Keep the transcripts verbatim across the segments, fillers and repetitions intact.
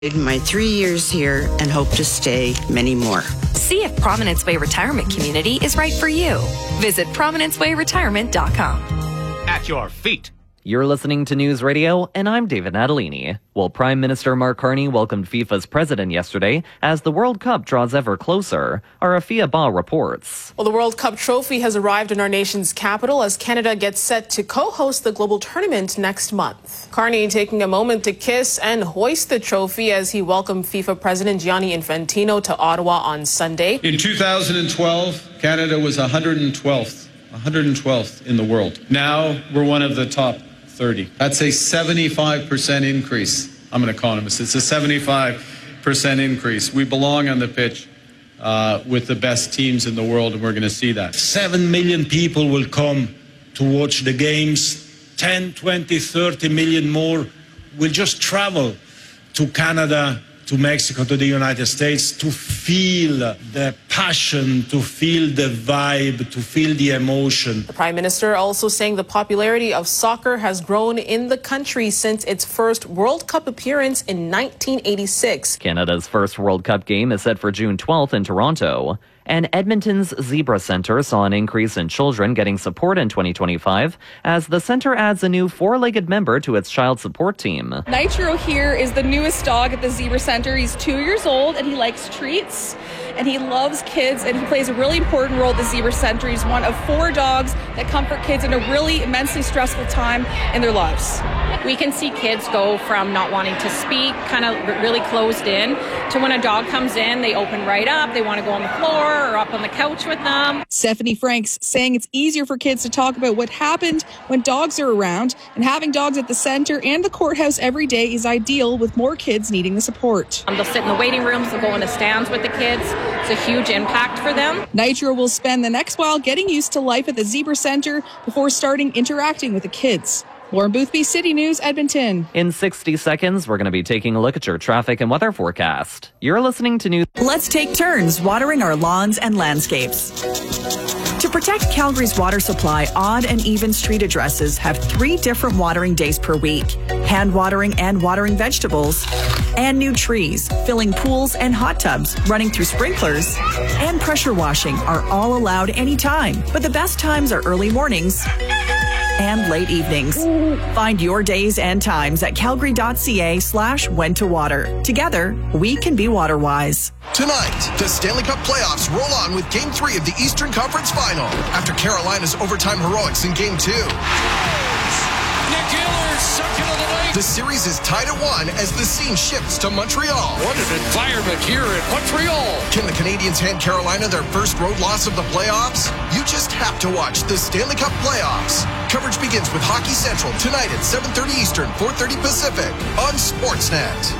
In my three years here and hope to stay many more. See if Prominence Way Retirement Community is right for you. Visit prominence way retirement dot com. At your feet. You're listening to News Radio, and I'm David Natalini. Well, Prime Minister Mark Carney welcomed FIFA's president yesterday as the World Cup draws ever closer. Our Afia Ba reports. Well, the World Cup trophy has arrived in our nation's capital as Canada gets set to co-host the global tournament next month. Carney taking a moment to kiss and hoist the trophy as he welcomed FIFA President Gianni Infantino to Ottawa on Sunday. In two thousand twelve, Canada was one hundred twelfth, one hundred twelfth in the world. Now we're one of the top thirty. That's a seventy-five percent increase. I'm an economist. It's a seventy-five percent increase. We belong on the pitch uh, with the best teams in the world, and we're going to see that. Seven million people will come to watch the games. ten, twenty, thirty million more will just travel to Canada, to Mexico, to the United States to feel the passion, to feel the vibe, to feel the emotion. The Prime Minister also saying the popularity of soccer has grown in the country since its first World Cup appearance in nineteen eighty-six. Canada's first World Cup game is set for June twelfth in Toronto. And Edmonton's Zebra Centre saw an increase in children getting support in twenty twenty-five as the centre adds a new four-legged member to its child support team. Nitro here is the newest dog at the Zebra Centre. He's two years old and he likes treats and he loves kids and he plays a really important role at the Zebra Centre. He's one of four dogs that comfort kids in a really immensely stressful time in their lives. We can see kids go from not wanting to speak, kind of really closed in, to when a dog comes in, they open right up, they want to go on the floor or up on the couch with them. Stephanie Franks saying it's easier for kids to talk about what happened when dogs are around, and having dogs at the centre and the courthouse every day is ideal with more kids needing the support. Um, they'll sit in the waiting rooms, they'll go in the stands with the kids. It's a huge impact for them. Nitro will spend the next while getting used to life at the Zebra Centre before starting interacting with the kids. Lauren Boothby, City News, Edmonton. In sixty seconds, we're going to be taking a look at your traffic and weather forecast. You're listening to News. Let's take turns watering our lawns and landscapes. To protect Calgary's water supply, odd and even street addresses have three different watering days per week. Hand watering and watering vegetables. And new trees, filling pools and hot tubs, running through sprinklers. And pressure washing are all allowed anytime. But the best times are early mornings and late evenings. Find your days and times at calgary.ca slash when to water. Together, we can be water wise. Tonight, the Stanley Cup playoffs roll on with Game three of the Eastern Conference Final after Carolina's overtime heroics in Game two. Nick Gillard, second of the night. The series is tied at one as the scene shifts to Montreal. What an environment here in Montreal. Can the Canadiens hand Carolina their first road loss of the playoffs? You just have to watch the Stanley Cup playoffs. Coverage begins with Hockey Central tonight at seven thirty Eastern, four thirty Pacific on Sportsnet.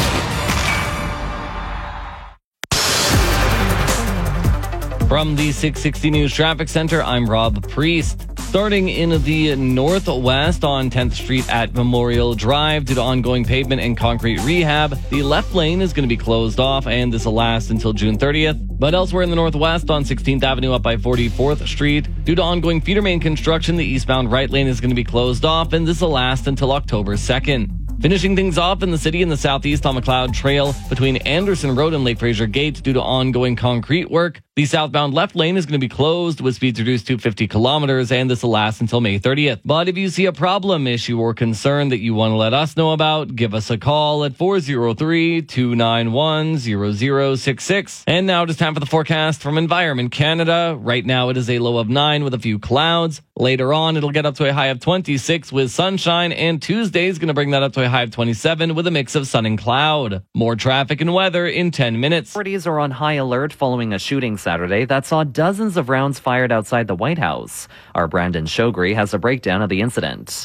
From the six sixty News Traffic Center, I'm Rob Priest. Starting in the northwest on tenth Street at Memorial Drive due to ongoing pavement and concrete rehab, the left lane is going to be closed off, and this will last until June thirtieth. But elsewhere in the northwest on sixteenth Avenue up by forty-fourth Street, due to ongoing feeder main construction, the eastbound right lane is going to be closed off, and this will last until October second. Finishing things off in the city in the southeast on McLeod Trail between Anderson Road and Lake Fraser Gate due to ongoing concrete work. The southbound left lane is going to be closed with speeds reduced to fifty kilometers, and this will last until May thirtieth. But if you see a problem, issue, or concern that you want to let us know about, give us a call at four oh three, two nine one, zero zero six six. And now it is time for the forecast from Environment Canada. Right now it is a low of nine with a few clouds. Later on, it'll get up to a high of twenty-six with sunshine, and Tuesday is going to bring that up to a high of twenty-seven with a mix of sun and cloud. More traffic and weather in ten minutes. Authorities are on high alert following a shooting Saturday that saw dozens of rounds fired outside the White House. Our Brandon Shogri has a breakdown of the incident.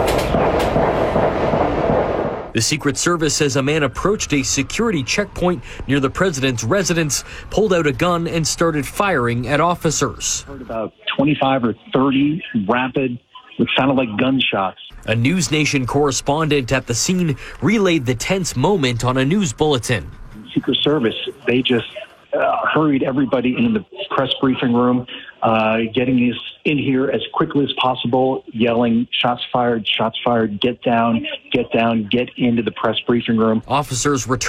The Secret Service says a man approached a security checkpoint near the president's residence, pulled out a gun, and started firing at officers. Heard about twenty-five or thirty rapid, what sounded like gunshots. A News Nation correspondent at the scene relayed the tense moment on a news bulletin. Secret Service, they just uh, hurried everybody into the press briefing room, uh, getting this in here as quickly as possible, yelling, shots fired, shots fired, get down, get down, get into the press briefing room. Officers returned